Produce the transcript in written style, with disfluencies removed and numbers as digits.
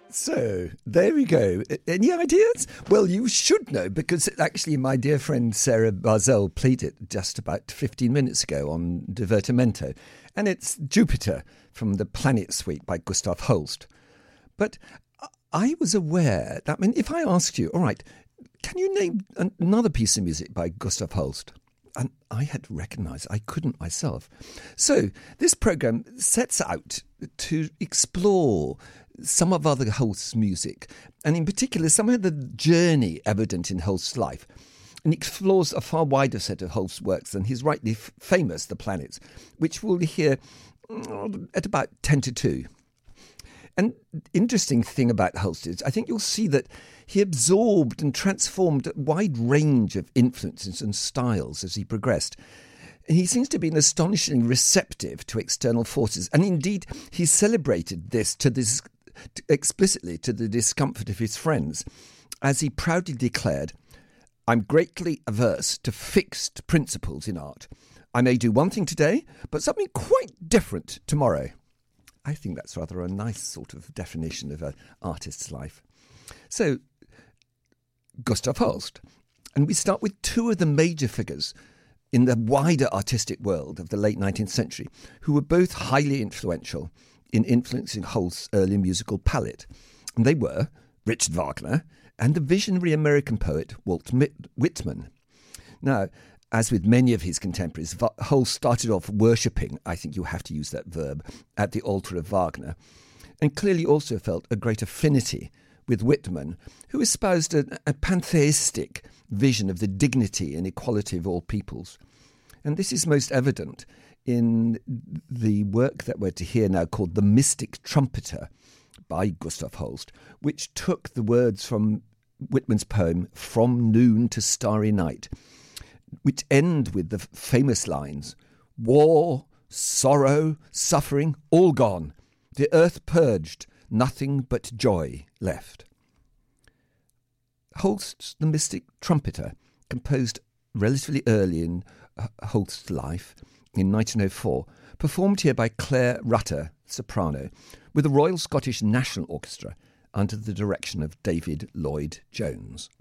So, there we go. Any ideas? Well, you should know, because actually my dear friend Sarah Barzell played it just about 15 minutes ago on Divertimento. And it's Jupiter from the Planet Suite by Gustav Holst. But I was aware that, if I asked you, all right, can you name another piece of music by Gustav Holst? And I had recognised I couldn't myself. So this programme sets out to explore some of other Holst's music, and in particular some of the journey evident in Holst's life, and explores a far wider set of Holst's works than his rightly famous The Planets, which we'll hear at about 10 to 2. And interesting thing about Holst is I think you'll see that he absorbed and transformed a wide range of influences and styles as he progressed. He seems to be astonishingly receptive to external forces, and indeed he celebrated this explicitly to the discomfort of his friends, as he proudly declared, "I'm greatly averse to fixed principles in art. I may do one thing today, but something quite different tomorrow." I think that's rather a nice sort of definition of an artist's life. So, Gustav Holst. And we start with two of the major figures in the wider artistic world of the late 19th century, who were both highly influential in influencing Holst's early musical palette. And they were Richard Wagner and the visionary American poet Walt Whitman. Now, as with many of his contemporaries, Holst started off worshipping, I think you have to use that verb, at the altar of Wagner, and clearly also felt a great affinity with Whitman, who espoused a pantheistic vision of the dignity and equality of all peoples. And this is most evident in the work that we're to hear now called The Mystic Trumpeter by Gustav Holst, which took the words from Whitman's poem From Noon to Starry Night, which end with the famous lines, "War, sorrow, suffering, all gone. The earth purged, nothing but joy left." Holst's The Mystic Trumpeter, composed relatively early in Holst's life, in 1904, performed here by Claire Rutter, soprano, with the Royal Scottish National Orchestra under the direction of David Lloyd-Jones.